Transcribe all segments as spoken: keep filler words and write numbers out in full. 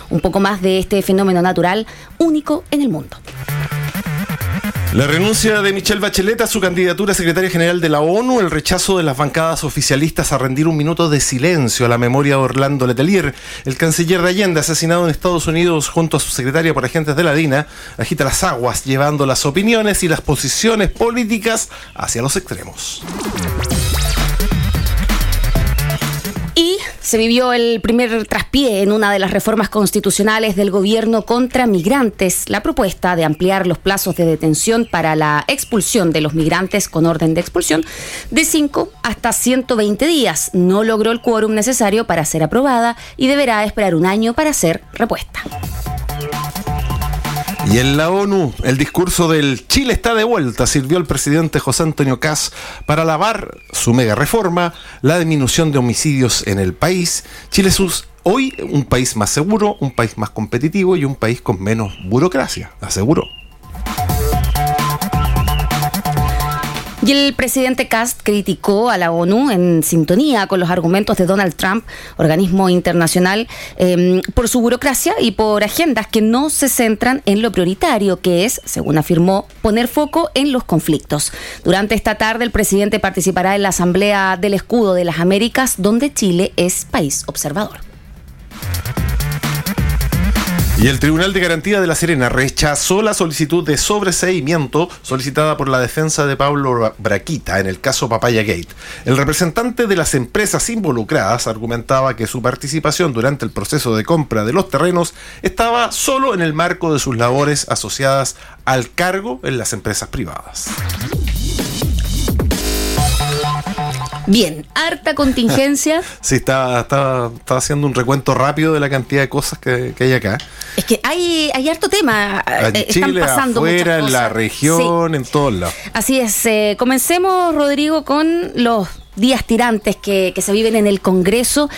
un poco más de este fenómeno natural único en el mundo. La renuncia de Michelle Bachelet a su candidatura a secretaria general de la ONU, el rechazo de las bancadas oficialistas a rendir un minuto de silencio a la memoria de Orlando Letelier, el canciller de Allende asesinado en Estados Unidos junto a su secretaria por agentes de la DINA, agita las aguas llevando las opiniones y las posiciones políticas hacia los extremos. Y se vivió el primer traspié en una de las reformas constitucionales del gobierno contra migrantes. La propuesta de ampliar los plazos de detención para la expulsión de los migrantes con orden de expulsión de cinco hasta ciento veinte días no logró el quórum necesario para ser aprobada y deberá esperar un año para ser repuesta. Y en la ONU, el discurso del Chile está de vuelta sirvió al presidente José Antonio Kast para alabar su mega reforma, la disminución de homicidios en el país. Chile es hoy un país más seguro, un país más competitivo y un país con menos burocracia, aseguró. Y el presidente Kast criticó a la ONU en sintonía con los argumentos de Donald Trump, organismo internacional, eh, por su burocracia y por agendas que no se centran en lo prioritario, que es, según afirmó, poner foco en los conflictos. Durante esta tarde, el presidente participará en la Asamblea del Escudo de las Américas, donde Chile es país observador. Y el Tribunal de Garantía de La Serena rechazó la solicitud de sobreseimiento solicitada por la defensa de Pablo Braquita en el caso Papaya Gate. El representante de las empresas involucradas argumentaba que su participación durante el proceso de compra de los terrenos estaba solo en el marco de sus labores asociadas al cargo en las empresas privadas. Bien, harta contingencia. Sí, estaba, estaba, estaba haciendo un recuento rápido de la cantidad de cosas que, que hay acá. Es que hay, hay harto tema. En eh, Chile, están pasando afuera, muchas cosas. En la región, sí. En todos lados. Así es. Eh, comencemos, Rodrigo, con los días tirantes que, que se viven en el Congreso.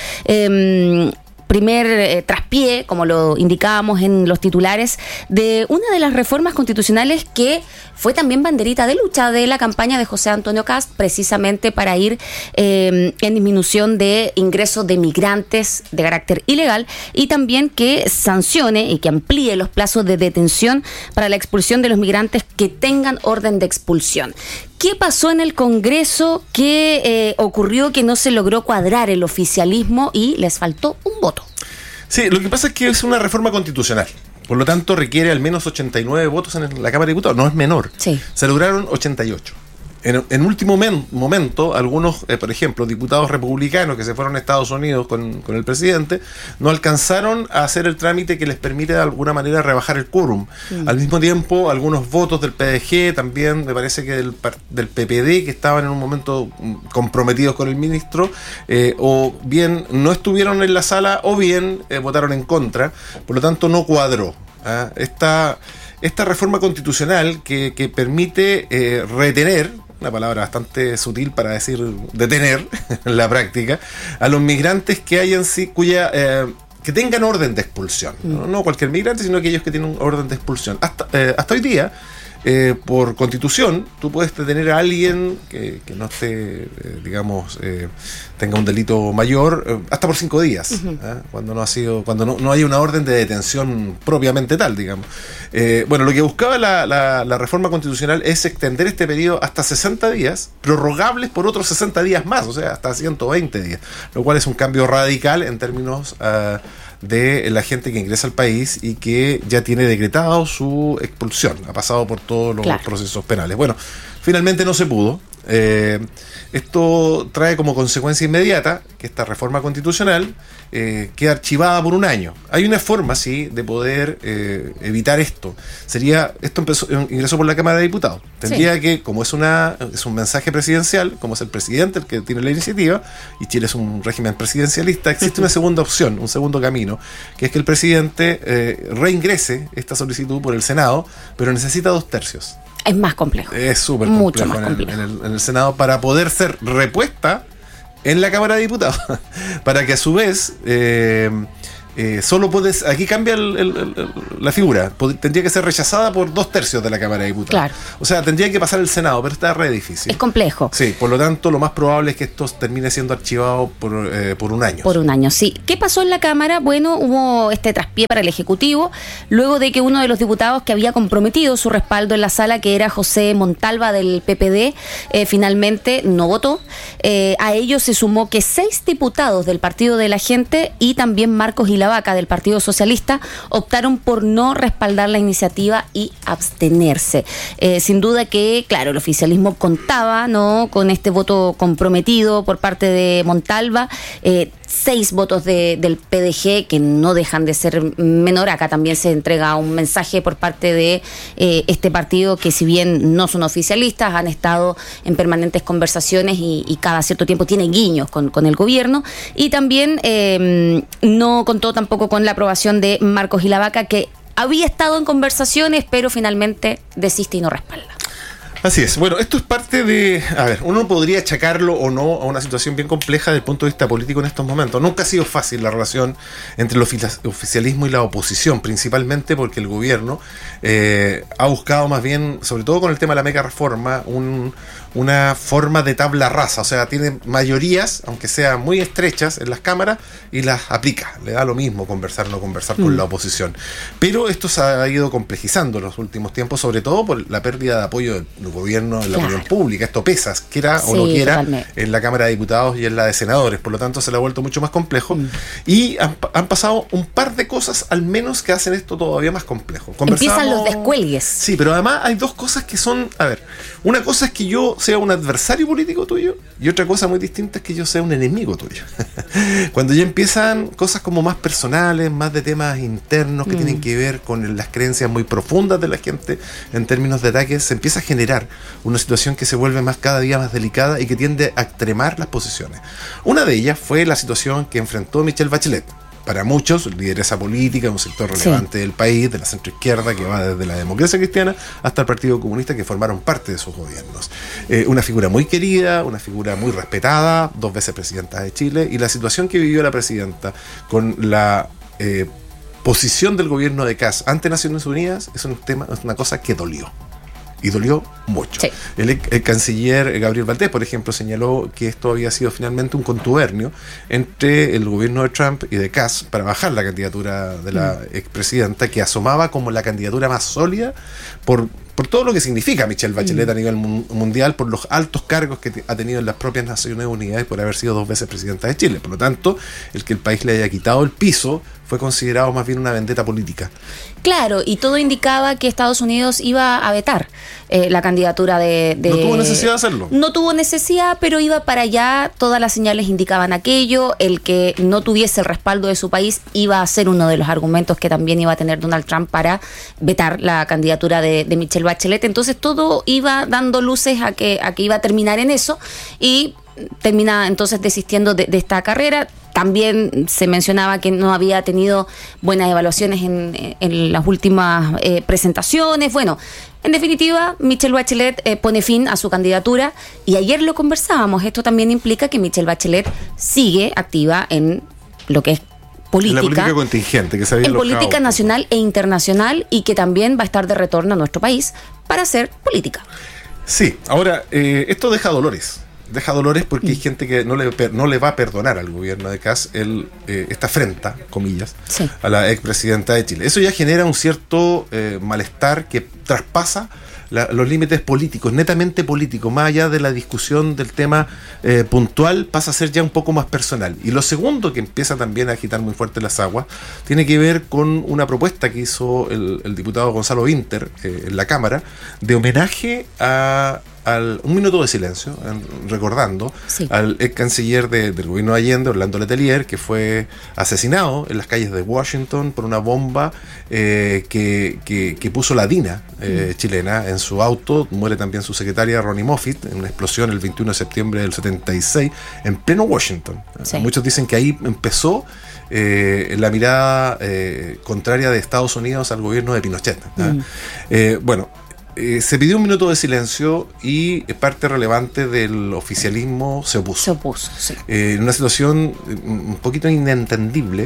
Eh, primer eh, traspié, como lo indicábamos en los titulares, de una de las reformas constitucionales que fue también banderita de lucha de la campaña de José Antonio Kast, precisamente para ir eh, en disminución de ingresos de migrantes de carácter ilegal y también que sancione y que amplíe los plazos de detención para la expulsión de los migrantes que tengan orden de expulsión. ¿Qué pasó en el Congreso? ¿Qué eh, ocurrió que no se logró cuadrar el oficialismo y les faltó un voto? Sí, lo que pasa es que es una reforma constitucional. Por lo tanto, requiere al menos ochenta y nueve votos en la Cámara de Diputados. No es menor. Sí. Se lograron ochenta y ocho. En, en último men, momento, algunos, eh, por ejemplo, diputados republicanos que se fueron a Estados Unidos con, con el presidente, no alcanzaron a hacer el trámite que les permite de alguna manera rebajar el quórum. Mm. Al mismo tiempo, algunos votos del P D G, también me parece que del, del P P D, que estaban en un momento comprometidos con el ministro, eh, o bien no estuvieron en la sala o bien eh, votaron en contra. Por lo tanto, no cuadró. ¿eh? Esta, esta reforma constitucional que, que permite eh, retener, una palabra bastante sutil para decir detener en la práctica, a los migrantes que hayan cuya eh, que tengan orden de expulsión. ¿no? No cualquier migrante, sino aquellos que tienen un orden de expulsión. Hasta, eh, hasta hoy día, eh, por constitución, tú puedes detener a alguien que, que no esté, eh, digamos, eh, tenga un delito mayor, eh, hasta por cinco días, uh-huh. ¿eh? cuando no ha sido, cuando no, no hay una orden de detención propiamente tal, digamos. Eh, bueno, lo que buscaba la, la, la reforma constitucional es extender este periodo hasta sesenta días, prorrogables por otros sesenta días más, o sea, hasta ciento veinte días, lo cual es un cambio radical en términos uh, de la gente que ingresa al país y que ya tiene decretado su expulsión, ha pasado por todos los claro. procesos penales. Bueno, finalmente no se pudo. Eh, esto trae como consecuencia inmediata que esta reforma constitucional eh, queda archivada por un año. Hay una forma, sí, de poder eh, evitar esto. Sería, esto empezó, ingresó por la Cámara de Diputados. Tendría sí. que, como es una es un mensaje presidencial, como es el presidente el que tiene la iniciativa, y Chile es un régimen presidencialista, existe una segunda opción, un segundo camino, que es que el presidente eh, reingrese esta solicitud por el Senado, pero necesita dos tercios. Es más complejo. Es súper complejo, más en, complejo. El, en, el, en el Senado para poder ser repuesta en la Cámara de Diputados. Para que a su vez, eh, Eh, solo puedes, aquí cambia el, el, el, la figura, Pod, tendría que ser rechazada por dos tercios de la Cámara de Diputados. Claro. O sea, tendría que pasar el Senado, pero está re difícil. Es complejo. Sí, por lo tanto, lo más probable es que esto termine siendo archivado por, eh, por un año. Por un año, sí. ¿Qué pasó en la Cámara? Bueno, hubo este traspié para el Ejecutivo, luego de que uno de los diputados que había comprometido su respaldo en la sala, que era José Montalva del P P D, eh, finalmente no votó. Eh, a ello se sumó que seis diputados del Partido de la Gente y también Marcos Ilavaca del Partido Socialista optaron por no respaldar la iniciativa y abstenerse. Eh, sin duda que, claro, el oficialismo contaba, ¿no?, con este voto comprometido por parte de Montalva, eh, seis votos de, del P D G que no dejan de ser menor. Acá también se entrega un mensaje por parte de eh, este partido que, si bien no son oficialistas, han estado en permanentes conversaciones y, y cada cierto tiempo tienen guiños con, con el gobierno, y también eh, no contó tampoco con la aprobación de Marcos Ilavaca, que había estado en conversaciones pero finalmente desiste y no respalda. Así es. Bueno, esto es parte de... A ver, uno podría achacarlo o no a una situación bien compleja desde el punto de vista político en estos momentos. Nunca ha sido fácil la relación entre el oficialismo y la oposición, principalmente porque el gobierno eh, ha buscado más bien, sobre todo con el tema de la mega reforma, un, una forma de tabla rasa. O sea, tiene mayorías, aunque sean muy estrechas, en las cámaras y las aplica. Le da lo mismo conversar o no conversar mm. con la oposición. Pero esto se ha ido complejizando en los últimos tiempos, sobre todo por la pérdida de apoyo del gobierno en la claro. opinión pública. Esto pesa, quiera sí, o no quiera, totalmente. En la Cámara de Diputados y en la de Senadores. Por lo tanto, se le ha vuelto mucho más complejo. Mm. Y han, han pasado un par de cosas, al menos, que hacen esto todavía más complejo. Empiezan los descuelgues. Sí, pero además hay dos cosas que son... A ver, una cosa es que yo sea un adversario político tuyo, y otra cosa muy distinta es que yo sea un enemigo tuyo. Cuando ya empiezan cosas como más personales, más de temas internos que mm. tienen que ver con las creencias muy profundas de la gente en términos de ataques, se empieza a generar una situación que se vuelve más cada día más delicada y que tiende a extremar las posiciones. Una de ellas fue la situación que enfrentó Michelle Bachelet. Para muchos, lideresa política, un sector relevante sí. del país, de la centroizquierda, que va desde la democracia cristiana hasta el Partido Comunista, que formaron parte de sus gobiernos. Eh, una figura muy querida, una figura muy respetada, dos veces presidenta de Chile, y la situación que vivió la presidenta con la eh, posición del gobierno de Kast ante Naciones Unidas es un tema, es una cosa que dolió. Y dolió mucho. Sí. El, el canciller Gabriel Valdés, por ejemplo, señaló que esto había sido finalmente un contubernio entre el gobierno de Trump y de Kast para bajar la candidatura de la mm. expresidenta, que asomaba como la candidatura más sólida por, por todo lo que significa Michelle Bachelet mm. a nivel mu- mundial, por los altos cargos que te, ha tenido en las propias Naciones Unidas y por haber sido dos veces presidenta de Chile. Por lo tanto, el que el país le haya quitado el piso fue considerado más bien una vendetta política. Claro, y todo indicaba que Estados Unidos iba a vetar eh, la candidatura de, de... No tuvo necesidad de hacerlo. No tuvo necesidad, pero iba para allá, todas las señales indicaban aquello, el que no tuviese el respaldo de su país iba a ser uno de los argumentos que también iba a tener Donald Trump para vetar la candidatura de, de Michelle Bachelet. Entonces todo iba dando luces a que, a que iba a terminar en eso, y termina entonces desistiendo de, de esta carrera. También se mencionaba que no había tenido buenas evaluaciones en, en las últimas eh, presentaciones. Bueno, en definitiva, Michelle Bachelet eh, pone fin a su candidatura, y ayer lo conversábamos. Esto también implica que Michelle Bachelet sigue activa en lo que es política, la política contingente, que se había en alojado. Política nacional e internacional, y que también va a estar de retorno a nuestro país para hacer política. Sí, ahora, eh, esto deja dolores. Deja dolores porque mm. hay gente que no le, no le va a perdonar al gobierno de Kast el, eh, esta afrenta, comillas, sí. a la expresidenta de Chile. Eso ya genera un cierto eh, malestar que traspasa la, los límites políticos, netamente políticos, más allá de la discusión del tema eh, puntual, pasa a ser ya un poco más personal. Y lo segundo que empieza también a agitar muy fuerte las aguas tiene que ver con una propuesta que hizo el, el diputado Gonzalo Vinter eh, en la Cámara de homenaje a Al, un minuto de silencio, recordando sí. al ex canciller de, del gobierno de Allende, Orlando Letelier, que fue asesinado en las calles de Washington por una bomba eh, que, que, que puso la DINA eh, mm. chilena en su auto. Muere también su secretaria Ronnie Moffitt en una explosión el veintiuno de septiembre del setenta y seis en pleno Washington. Sí. Muchos dicen que ahí empezó eh, la mirada eh, contraria de Estados Unidos al gobierno de Pinochet. Mm. Eh, bueno, eh, se pidió un minuto de silencio y parte relevante del oficialismo se opuso. Se opuso, sí. Eh, en una situación un poquito inentendible,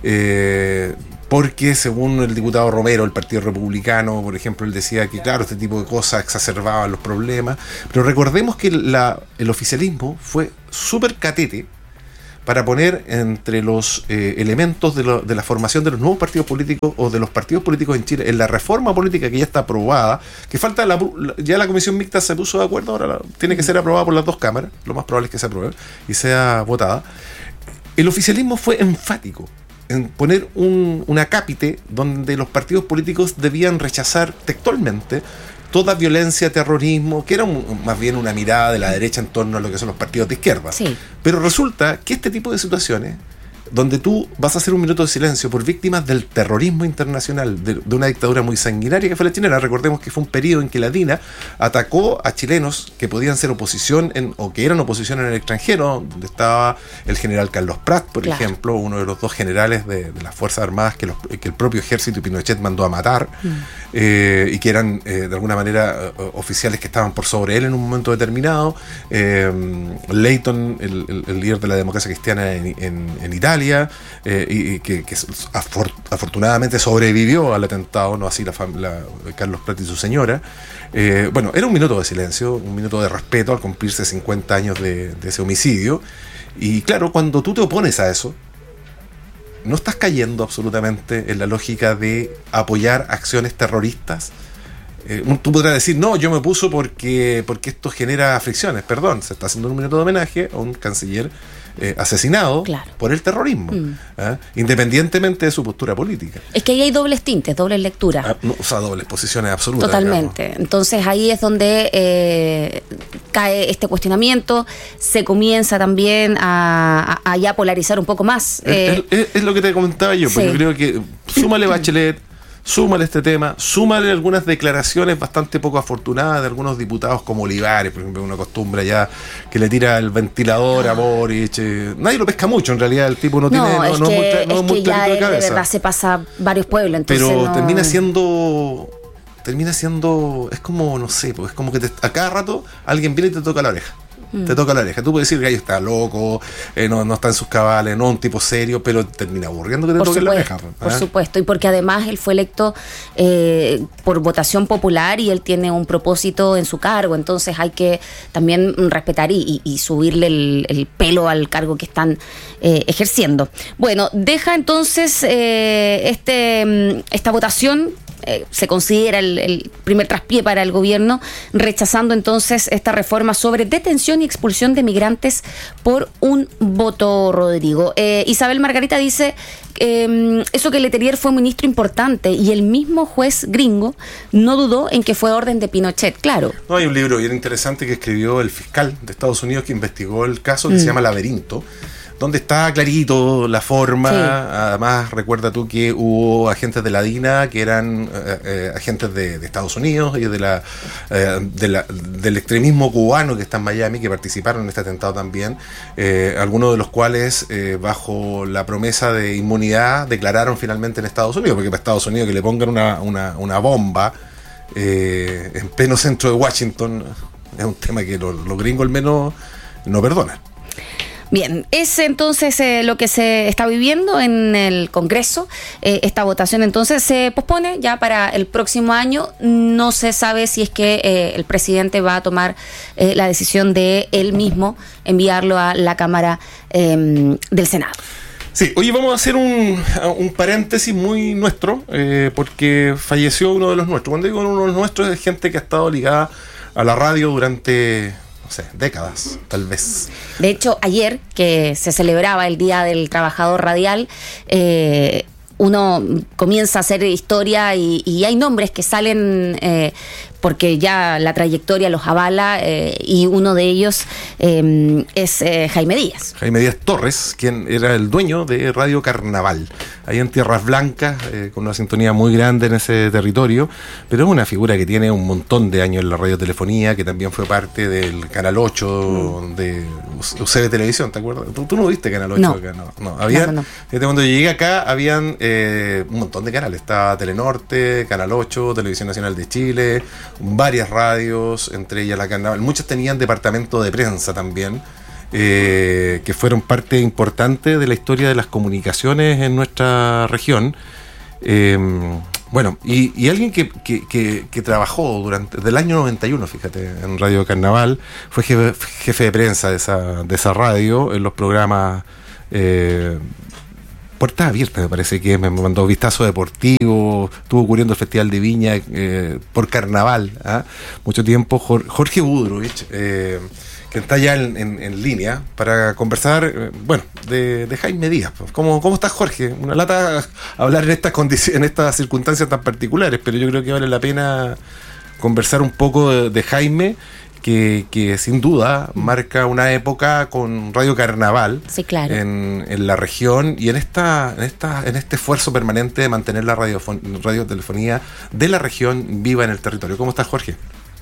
eh, porque según el diputado Romero, el Partido Republicano, por ejemplo, él decía que, claro, este tipo de cosas exacerbaban los problemas, pero recordemos que la, el oficialismo fue súper catete para poner entre los eh, elementos de, lo, de la formación de los nuevos partidos políticos o de los partidos políticos en Chile, en la reforma política que ya está aprobada, que falta, la, ya la comisión mixta se puso de acuerdo, ahora la, tiene que ser aprobada por las dos cámaras, lo más probable es que se apruebe y sea votada. El oficialismo fue enfático en poner un, un acápite donde los partidos políticos debían rechazar textualmente toda violencia, terrorismo, que era un, más bien una mirada de la derecha en torno a lo que son los partidos de izquierda. Sí. Pero resulta que este tipo de situaciones, donde tú vas a hacer un minuto de silencio por víctimas del terrorismo internacional, de, de una dictadura muy sanguinaria que fue la chilena. Recordemos que fue un periodo en que la D I N A atacó a chilenos que podían ser oposición en, o que eran oposición en el extranjero, donde estaba el general Carlos Prat, por claro. ejemplo, uno de los dos generales de, de las Fuerzas Armadas que, los, que el propio ejército y Pinochet mandó a matar, mm. eh, y que eran eh, de alguna manera uh, oficiales que estaban por sobre él en un momento determinado. Eh, Leighton, el, el, el líder de la democracia cristiana en, en, en Italia, Eh, y, y que, que afor, afortunadamente sobrevivió al atentado, no así la, la Carlos Prat y su señora. Eh, bueno, era un minuto de silencio, un minuto de respeto al cumplirse cincuenta años de, de ese homicidio. Y claro, cuando tú te opones a eso, no estás cayendo absolutamente en la lógica de apoyar acciones terroristas. Eh, tú podrás decir, no, yo me opuso porque, porque esto genera fricciones. Perdón, se está haciendo un minuto de homenaje a un canciller Eh, asesinado claro. por el terrorismo, mm. ¿eh? independientemente de su postura política. Es que ahí hay dobles tintes, dobles lecturas. Ah, no, o sea, dobles posiciones absolutas. Totalmente. Digamos. Entonces ahí es donde eh, cae este cuestionamiento, se comienza también a, a, a ya polarizar un poco más. Eh, es, es, es lo que te comentaba yo, sí. porque yo creo que súmale Bachelet, súmale este tema, súmale algunas declaraciones bastante poco afortunadas de algunos diputados como Olivares, por ejemplo, una costumbre ya que le tira el ventilador a Boric. Eh, nadie lo pesca mucho, en realidad el tipo no, no tiene no, es no que, es muy, no es muy que ya de él cabeza. De verdad se pasa varios pueblos, entonces pero no... termina siendo termina siendo es como, no sé, pues es como que te, a cada rato alguien viene y te toca la oreja. Te toca la oreja. Tú puedes decir que Gallo está loco, eh, no, no está en sus cabales, no un tipo serio, pero termina aburriendo que te toque la oreja. ¿eh? Por supuesto, y porque además él fue electo eh, por votación popular y él tiene un propósito en su cargo, entonces hay que también respetar y, y, y subirle el, el pelo al cargo que están eh, ejerciendo. Bueno, deja entonces eh, este esta votación. Eh, se considera el, el primer traspié para el gobierno, rechazando entonces esta reforma sobre detención y expulsión de migrantes por un voto, Rodrigo. Eh, Isabel Margarita dice eh, eso que Letelier fue ministro importante y el mismo juez gringo no dudó en que fue orden de Pinochet, claro. No, hay un libro bien interesante que escribió el fiscal de Estados Unidos que investigó el caso que mm. se llama Laberinto, donde está clarito la forma. Sí. Además, recuerda tú que hubo agentes de la D I N A que eran eh, eh, agentes de, de Estados Unidos y de la, eh, de la del extremismo cubano que está en Miami, que participaron en este atentado también, eh, algunos de los cuales eh, bajo la promesa de inmunidad declararon finalmente en Estados Unidos, porque para Estados Unidos que le pongan una, una, una bomba eh, en pleno centro de Washington es un tema que los, los gringos al menos no perdonan. Bien, es entonces eh, lo que se está viviendo en el Congreso. Eh, esta votación entonces se pospone ya para el próximo año. No se sabe si es que eh, el presidente va a tomar eh, la decisión de él mismo enviarlo a la Cámara eh, del Senado. Sí, hoy vamos a hacer un, un paréntesis muy nuestro, eh, porque falleció uno de los nuestros. Cuando digo uno de los nuestros es gente que ha estado ligada a la radio durante... Sí, décadas, tal vez. De hecho, ayer que se celebraba el Día del Trabajador Radial, eh, uno comienza a hacer historia y, y hay nombres que salen eh, porque ya la trayectoria los avala eh, y uno de ellos eh, es eh, Jaime Díaz. Jaime Díaz Torres, quien era el dueño de Radio Carnaval, ahí en Tierras Blancas, eh, con una sintonía muy grande en ese territorio, pero es una figura que tiene un montón de años en la radiotelefonía, que también fue parte del Canal ocho mm. de U C B Televisión, ¿te acuerdas? ¿Tú, tú no viste Canal ocho no. acá? No, no. Habían, no, no. Cuando llegué acá habían eh, un montón de canales, estaba Telenorte, Canal ocho, Televisión Nacional de Chile, varias radios, entre ellas la Carnaval. Muchas tenían departamento de prensa también, eh, que fueron parte importante de la historia de las comunicaciones en nuestra región. Eh, bueno, y, y alguien que, que, que, que trabajó durante del año noventa y uno, fíjate, en Radio Carnaval, fue jefe, jefe de prensa de esa, de esa radio, en los programas eh, Puertas Abiertas, me parece que me mandó Vistazo Deportivo, estuvo cubriendo el Festival de Viña eh, por Carnaval, ¿eh? mucho tiempo. Jorge Budrovich, eh, que está ya en, en, en línea para conversar, eh, bueno, de, de Jaime Díaz. ¿Cómo, ¿Cómo estás, Jorge? Una lata hablar en estas condiciones, en estas circunstancias tan particulares, pero yo creo que vale la pena conversar un poco de, de Jaime, que, que sin duda marca una época con Radio Carnaval, sí, claro, en, en la región y en esta, en esta, en este esfuerzo permanente de mantener la radiofon, radiotelefonía de la región viva en el territorio. ¿Cómo estás, Jorge?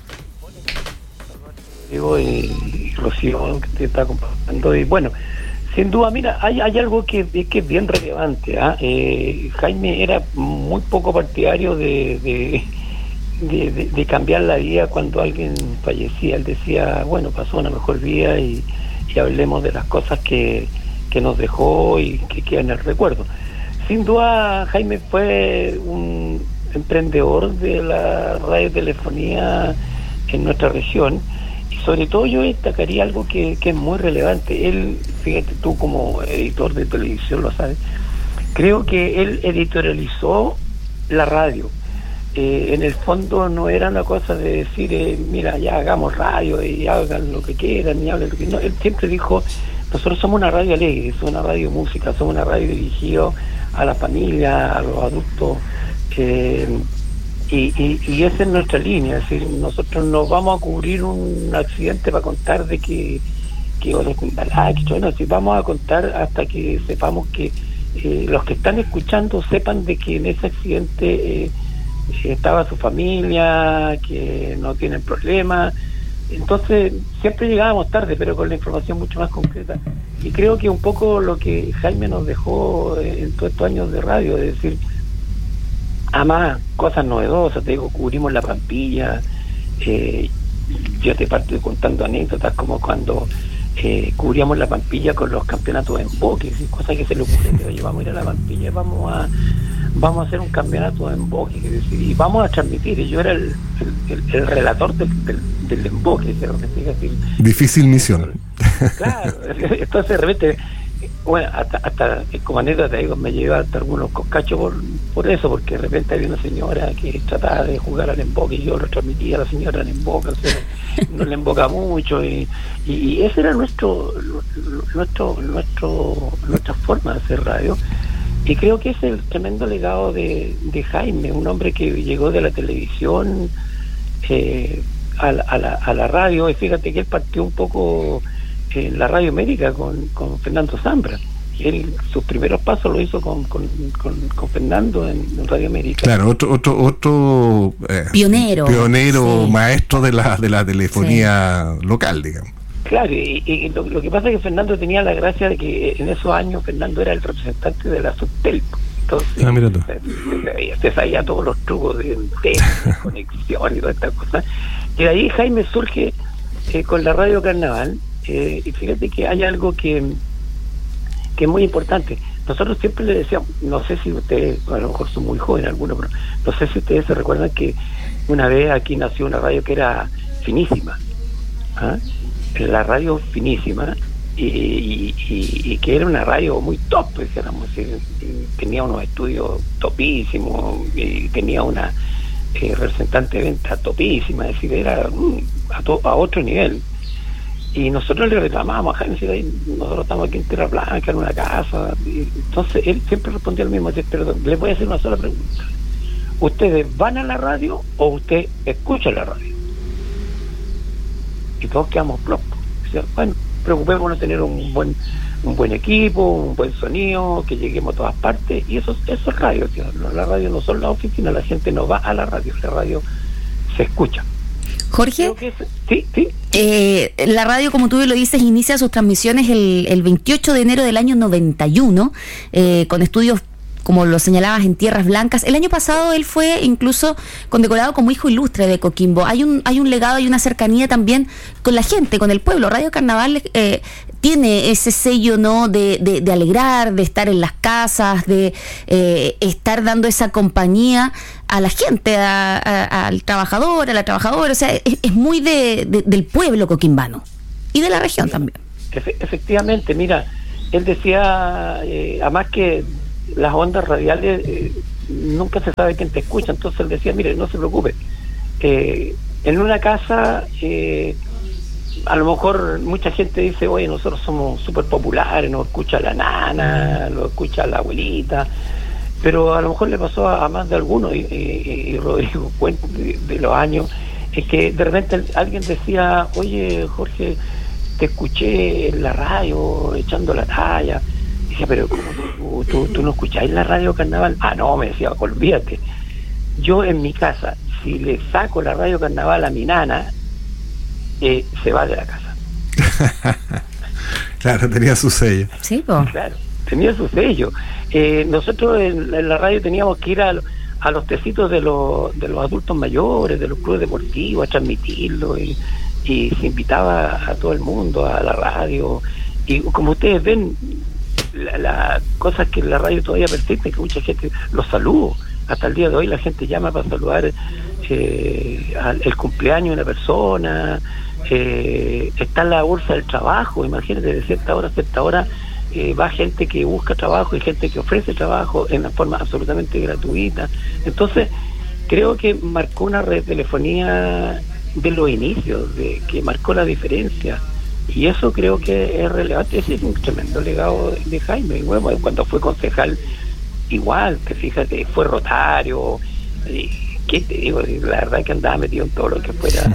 Y Rocío, que te está acompañando. Y bueno, sin duda, mira, hay, hay algo que, que es bien relevante. ¿eh? Eh, Jaime era muy poco partidario de, de, de, de, de cambiar la vida cuando alguien fallecía. Él decía, bueno, pasó una mejor vida y, y hablemos de las cosas que, que nos dejó y que quedan en el recuerdo. Sin duda, Jaime fue un emprendedor de la radiotelefonía en nuestra región. Sobre todo yo destacaría algo que, que es muy relevante. Él, fíjate tú como editor de televisión lo sabes, creo que él editorializó la radio. Eh, en el fondo no era una cosa de decir, eh, mira, ya hagamos radio y hagan lo que quieran y hablen lo que no. Él siempre dijo, nosotros somos una radio alegre, somos una radio música, somos una radio dirigida a la familia, a los adultos, eh, Y, y, y esa es nuestra línea, es decir, nosotros no vamos a cubrir un accidente para contar de que, que otros no, si vamos a contar hasta que sepamos que eh, los que están escuchando sepan de que en ese accidente eh, estaba su familia, que no tienen problemas. Entonces siempre llegábamos tarde, pero con la información mucho más concreta. Y creo que un poco lo que Jaime nos dejó en todos estos años de radio, es decir, además, cosas novedosas, te digo, cubrimos la Pampilla, eh, yo te parto contando anécdotas como cuando eh, cubríamos la Pampilla con los campeonatos de emboque, cosas que se le ocurren, que oye, vamos a ir a la Pampilla, vamos a vamos a hacer un campeonato de emboque, que decir, y vamos a transmitir, y yo era el, el, el, el relator del, del, del emboque, que así. Difícil misión. Claro, entonces de repente, bueno, hasta, hasta como anécdota digo, me llevé hasta algunos coscachos por, por eso, porque de repente había una señora que trataba de jugar al emboque y yo lo transmitía a la señora al emboque, o sea, no le emboca mucho y, y, y ese era nuestro nuestro nuestro nuestra forma de hacer radio. Y creo que es el tremendo legado de, de Jaime, un hombre que llegó de la televisión eh, a, la, a, la, a la radio, y fíjate que él partió un poco en la radio América con, con Fernando Zambra. Y él, sus primeros pasos lo hizo con, con, con, con Fernando en, en Radio América. Claro, otro otro otro eh, pionero, pionero sí. maestro de la de la telefonía sí. local, digamos. Claro, y, y lo, lo que pasa es que Fernando tenía la gracia de que en esos años Fernando era el representante de la Subtel. Entonces, ah, mira tú. Se, se, se sabía todos los trucos de, de conexión y toda esta cosa. Y de ahí Jaime surge eh, con la Radio Carnaval. Eh, y fíjate que hay algo que, que es muy importante. Nosotros siempre le decíamos, no sé si ustedes, a lo mejor son muy jóvenes algunos, pero no sé si ustedes se recuerdan que una vez aquí nació una radio que era finísima, ¿ah? La radio finísima, y, y, y, y que era una radio muy top, dijéramos, y, y tenía unos estudios topísimos, y tenía una eh, representante de venta topísima, es decir, era mm, a, to, a otro nivel. Y nosotros le reclamábamos a Jaime, nosotros estamos aquí en Tierra Blanca, en una casa. Y entonces él siempre respondía lo mismo, pero les voy a hacer una sola pregunta. ¿Ustedes van a la radio o usted escucha la radio? Y todos quedamos flojos. Bueno, preocupémonos de tener un buen un buen equipo, un buen sonido, que lleguemos a todas partes, y eso, eso es radio, tío. La radio no son las oficinas, la gente no va a la radio, la radio se escucha. Jorge, es, sí, sí. Eh, la radio, como tú lo dices, inicia sus transmisiones el, el veintiocho de enero del año noventa y uno, eh, con estudios como lo señalabas, en Tierras Blancas. El año pasado él fue incluso condecorado como hijo ilustre de Coquimbo. Hay un hay un legado, hay una cercanía también con la gente, con el pueblo. Radio Carnaval eh, tiene ese sello, ¿no?, de, de, de alegrar, de estar en las casas, de eh, estar dando esa compañía a la gente, a, a, al trabajador, a la trabajadora. O sea, es, es muy de, de, del pueblo coquimbano y de la región también. Efe, efectivamente, mira, él decía, eh, además que las ondas radiales eh, nunca se sabe quién te escucha, entonces él decía, mire, no se preocupe, eh, en una casa eh, a lo mejor mucha gente dice, oye, nosotros somos súper populares, nos escucha la nana, nos escucha la abuelita, pero a lo mejor le pasó a, a más de algunos, y, y, y Rodrigo cuenta de, de los años, es que de repente alguien decía, oye, Jorge, te escuché en la radio echando la talla. Decía, pero ¿cómo tú, tú, tú no escucháis la radio Carnaval? Ah, no, me decía, olvídate. Yo en mi casa, si le saco la radio Carnaval a mi nana, eh, se va de la casa. Claro, tenía su sello. Sí, pues. Claro, tenía su sello. Eh, nosotros en, en la radio teníamos que ir a, a los tecitos de los, de los adultos mayores, de los clubes deportivos, a transmitirlo, y, y se invitaba a todo el mundo a la radio. Y como ustedes ven, la, la cosas que en la radio todavía persisten, que mucha gente los saluda, hasta el día de hoy la gente llama para saludar eh, al, el cumpleaños de una persona, eh, está la bolsa del trabajo, imagínate, de cierta hora a cierta hora eh, va gente que busca trabajo y gente que ofrece trabajo en forma absolutamente gratuita. Entonces creo que marcó una red de telefonía de los inicios, de que marcó la diferencia. Y eso creo que es relevante. Ese es un tremendo legado de Jaime. Y bueno, cuando fue concejal, igual, te fijas, fue rotario. ¿Qué te digo? La verdad que andaba metido en todo lo que fuera.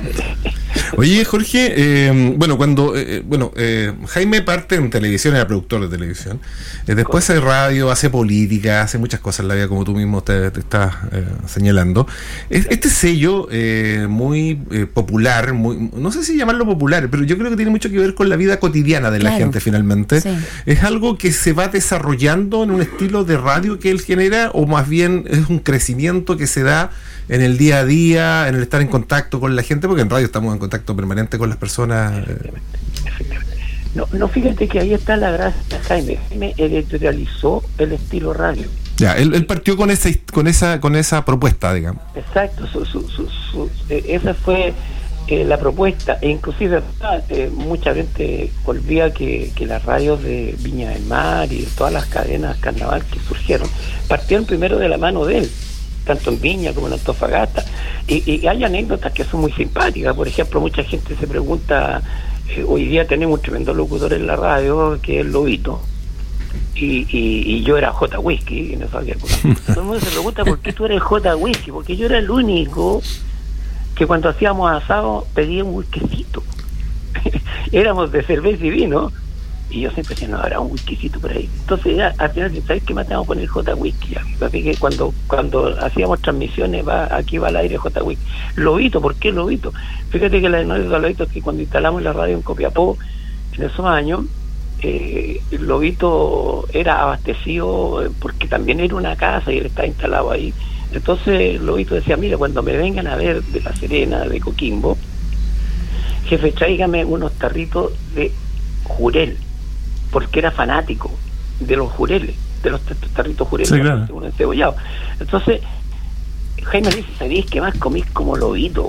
Oye, Jorge, eh, bueno, cuando eh, bueno eh, Jaime parte en televisión, era productor de televisión, eh, después hace radio, hace política, hace muchas cosas en la vida, como tú mismo te, te estás eh, señalando. Este sello eh, muy eh, popular, muy, no sé si llamarlo popular, pero yo creo que tiene mucho que ver con la vida cotidiana de claro. la gente finalmente. Sí. ¿Es algo que se va desarrollando en un estilo de radio que él genera, o más bien es un crecimiento que se da en el día a día, en el estar en contacto con la gente? Porque en radio estamos en contacto permanente con las personas. Efectivamente, efectivamente. No, no, fíjate que ahí está la gracia, Jaime. Jaime editorializó el estilo radio. Ya, él, él partió con esa con esa con esa propuesta, digamos. Exacto, su, su, su, su, eh, esa fue eh, la propuesta, e inclusive eh, mucha gente olvida que, que las radios de Viña del Mar y todas las cadenas Carnaval que surgieron partieron primero de la mano de él, tanto en Viña como en Antofagasta, y, y hay anécdotas que son muy simpáticas. Por ejemplo, mucha gente se pregunta, eh, hoy día tenemos un tremendo locutor en la radio que es Lobito, y, y, y yo era J Whisky, y no sabía cómo. Todo el mundo se pregunta por qué tú eres J Whisky, porque yo era el único que cuando hacíamos asado pedía un whiskycito. Éramos de cerveza y vino, y yo siempre decía, no, habrá un whiskycito por ahí. Entonces ya, al final, ¿sabes qué más tenemos que poner J Whisky? Así que cuando cuando hacíamos transmisiones, va aquí va al aire J Whisky. Lobito, ¿por qué Lobito? Fíjate que la anécdota de Lobito es que cuando instalamos la radio en Copiapó, en esos años, eh, Lobito era abastecido, porque también era una casa y él estaba instalado ahí. Entonces Lobito decía, mira, cuando me vengan a ver de La Serena, de Coquimbo, jefe, tráigame unos tarritos de Jurel, porque era fanático de los jureles, de los tarritos jureles, sí, claro. un encebollado. Entonces Jaime dice, ¿sabéis qué más comís como Lobito?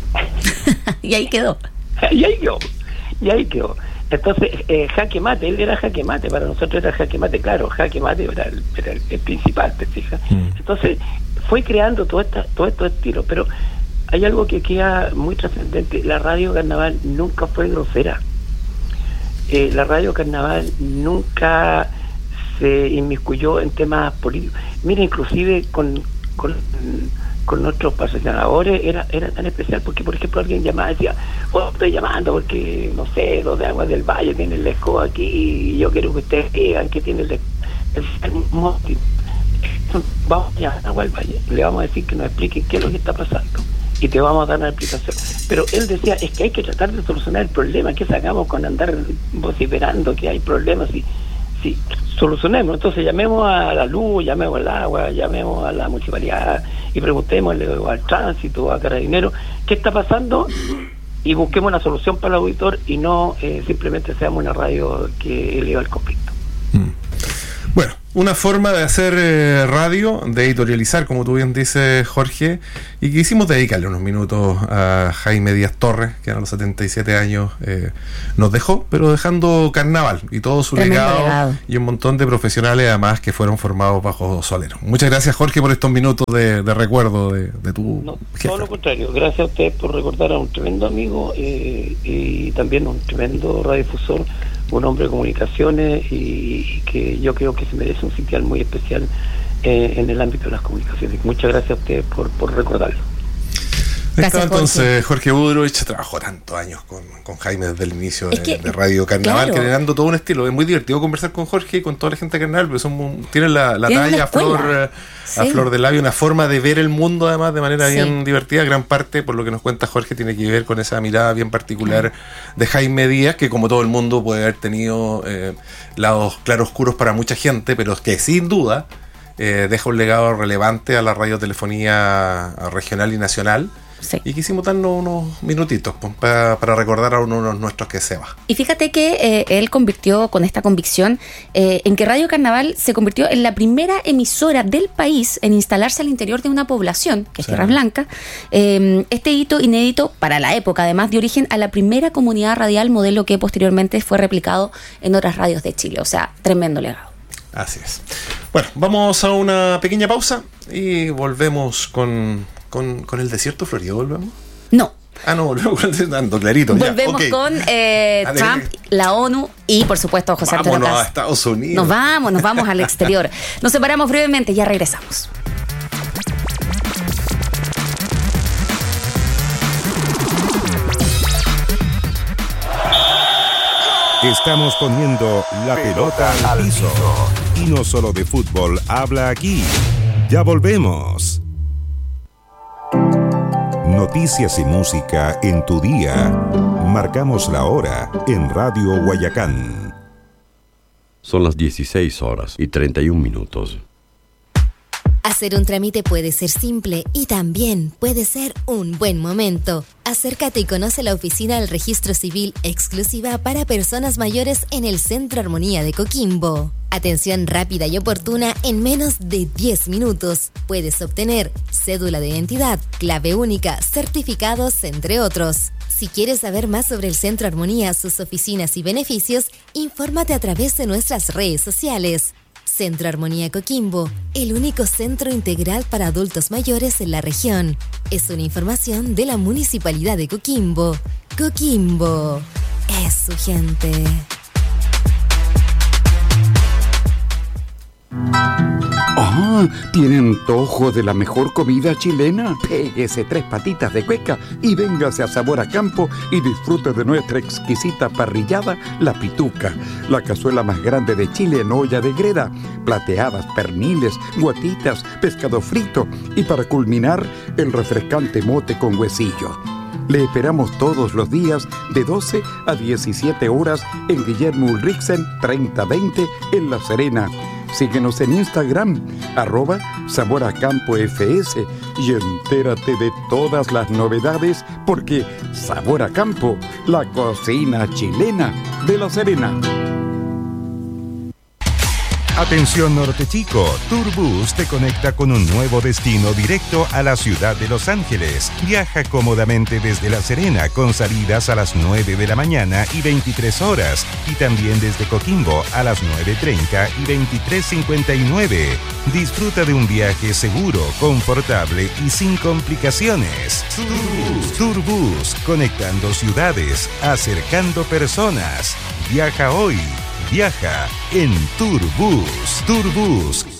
Y ahí quedó. y ahí quedó, y ahí quedó. Entonces, eh, Jaque Mate, él era Jaque Mate, para nosotros era Jaque Mate, claro, Jaque Mate era el, era el, el principal, ¿te fijas? Mm. Entonces, fue creando todo, esta, todo estos estilos, pero hay algo que queda muy trascendente. La radio Carnaval nunca fue grosera. Eh, la radio Carnaval nunca se inmiscuyó en temas políticos. Mira, inclusive con, con, con nuestros patrocinadores era era tan especial porque, por ejemplo, alguien llamaba y decía, oh, estoy llamando porque, no sé, los de Aguas del Valle tienen el escoba aquí y yo quiero que ustedes digan que tiene el, el, el Monti. Vamos a llamar a Aguas del Valle, le vamos a decir que nos expliquen qué es lo que está pasando y te vamos a dar una explicación. Pero él decía, es que hay que tratar de solucionar el problema. ¿Qué sacamos con andar vociferando que hay problemas? Si, sí, solucionemos. Entonces llamemos a la luz, llamemos al agua, llamemos a la municipalidad y preguntémosle al tránsito, a Carabineros, ¿qué está pasando? Y busquemos una solución para el auditor y no eh, simplemente seamos una radio que eleva el conflicto. Mm. Bueno, una forma de hacer eh, radio, de editorializar, como tú bien dices, Jorge, y quisimos dedicarle unos minutos a Jaime Díaz Torres, que a los setenta y siete años eh, nos dejó, pero dejando Carnaval y todo su legado, legado y un montón de profesionales además que fueron formados bajo Solero. Muchas gracias, Jorge, por estos minutos de, de recuerdo de, de tu no, jefe. Todo lo contrario, gracias a ustedes por recordar a un tremendo amigo eh, y también un tremendo radiodifusor, un hombre de comunicaciones y que yo creo que se merece un sitial muy especial eh, en el ámbito de las comunicaciones. Muchas gracias a ustedes por, por recordarlo. Gracias, entonces Jorge Budrovich trabajó tantos años con, con Jaime desde el inicio de, que, de Radio Carnaval, claro, generando todo un estilo. Es muy divertido conversar con Jorge y con toda la gente de Carnaval, porque son, tienen la, la talla a flor, sí. a flor de labio, una forma de ver el mundo además de manera sí. bien divertida. Gran parte, por lo que nos cuenta Jorge, tiene que ver con esa mirada bien particular sí. de Jaime Díaz, que como todo el mundo puede haber tenido eh, lados claroscuros para mucha gente, pero que sin duda eh, deja un legado relevante a la radiotelefonía regional y nacional. Sí. Y quisimos darnos unos minutitos pues, para, para recordar a uno de los nuestros que se va. Y fíjate que eh, él convirtió con esta convicción eh, en que Radio Carnaval se convirtió en la primera emisora del país en instalarse al interior de una población, que es sí. Tierras Blancas. Eh, este hito inédito para la época, además, dio origen a la primera comunidad radial, modelo que posteriormente fue replicado en otras radios de Chile. O sea, tremendo legado. Así es. Bueno, vamos a una pequeña pausa y volvemos con... ¿Con, ¿Con el desierto florido volvemos? No. Ah, no, volvemos con el desierto clarito. Volvemos ya, okay. con eh, Trump, la ONU y, por supuesto, José Antonio Caz. Vámonos a Estados Unidos. Nos vamos, nos vamos al exterior. Nos separamos brevemente, ya regresamos. Estamos poniendo la pelota al piso. Y no solo de fútbol habla aquí. Ya volvemos. Noticias y música en tu día. Marcamos la hora en Radio Guayacán. Son las dieciséis horas y treinta y un minutos. Hacer un trámite puede ser simple y también puede ser un buen momento. Acércate y conoce la oficina del Registro Civil exclusiva para personas mayores en el Centro Armonía de Coquimbo. Atención rápida y oportuna en menos de diez minutos. Puedes obtener cédula de identidad, clave única, certificados, entre otros. Si quieres saber más sobre el Centro Armonía, sus oficinas y beneficios, infórmate a través de nuestras redes sociales. Centro Armonía Coquimbo, el único centro integral para adultos mayores en la región. Es una información de la Municipalidad de Coquimbo. Coquimbo es su gente. Ah, ¿tiene antojo de la mejor comida chilena? Péguese tres patitas de cueca y véngase a Sabor a Campo y disfrute de nuestra exquisita parrillada, La Pituca, la cazuela más grande de Chile en olla de greda, plateadas, perniles, guatitas, pescado frito y para culminar, el refrescante mote con huesillo. Le esperamos todos los días de doce a diecisiete horas en Guillermo Ulrichsen treinta veinte en La Serena. Síguenos en Instagram, arroba Sabor a Campo F S y entérate de todas las novedades porque Sabor a Campo, la cocina chilena de La Serena. Atención Norte Chico, Turbus te conecta con un nuevo destino directo a la ciudad de Los Ángeles. Viaja cómodamente desde La Serena con salidas a las nueve de la mañana y veintitrés horas y también desde Coquimbo a las nueve treinta y veintitrés cincuenta y nueve. Disfruta de un viaje seguro, confortable y sin complicaciones. Turbus, Turbus, conectando ciudades, acercando personas. Viaja hoy. Viaja en Turbus. Turbus,